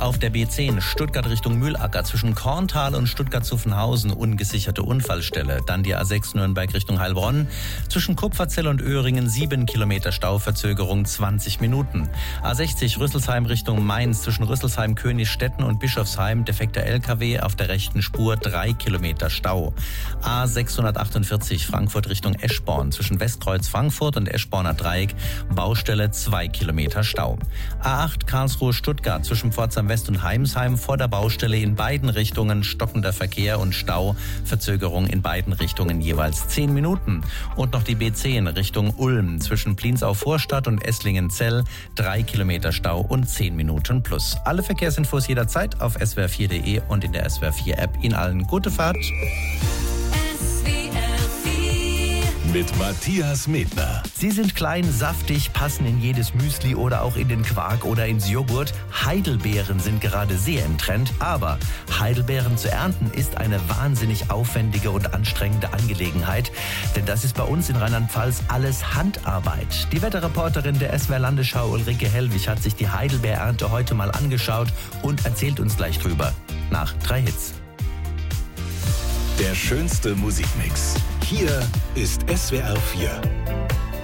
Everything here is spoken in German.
auf der B10 Stuttgart Richtung Mühlacker zwischen Korntal und Stuttgart-Zuffenhausen ungesicherte Unfallstelle. Dann die A6 Nürnberg Richtung Heilbronn zwischen Kupferzell und Öhringen 7 Kilometer Stauverzögerung 20 Minuten. A60 Rüsselsheim Richtung Mainz zwischen Rüsselsheim, Königstetten und Bischofsheim defekter LKW auf der rechten Spur 3 Kilometer Stau. A648 Frankfurt Richtung Eschborn zwischen Westkreuz Frankfurt und Eschborner Dreieck Baustelle 2 Kilometer Stau. A8 Karlsruhe Stuttgart zwischen Pforzheim West und Heimsheim vor der Baustelle in beiden Richtungen stockender Verkehr und Stau, Verzögerung in beiden Richtungen jeweils 10 Minuten. Und noch die B10 Richtung Ulm zwischen Pliensau Vorstadt und Esslingen-Zell 3 Kilometer Stau und 10 Minuten plus. Alle Verkehrsinfos jederzeit auf swr4.de und in der SWR4 App. Ihnen allen gute Fahrt. Mit Matthias Medner. Sie sind klein, saftig, passen in jedes Müsli oder auch in den Quark oder ins Joghurt. Heidelbeeren sind gerade sehr im Trend, aber Heidelbeeren zu ernten ist eine wahnsinnig aufwendige und anstrengende Angelegenheit, denn das ist bei uns in Rheinland-Pfalz alles Handarbeit. Die Wetterreporterin der SWR Landesschau Ulrike Hellwig hat sich die Heidelbeerernte heute mal angeschaut und erzählt uns gleich drüber. Nach 3 Hits. Der schönste Musikmix. Hier ist SWR 4.